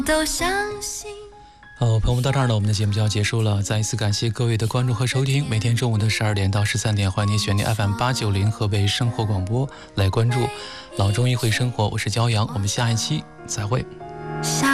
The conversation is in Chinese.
都相信。 好，朋友们，到这儿呢，我们的节目就要结束了。再一次感谢各位的关注和收听。每天中午的12点到13点，欢迎您选定 FM890河北生活广播来关注老中医会生活。我是骄阳，我们下一期再会。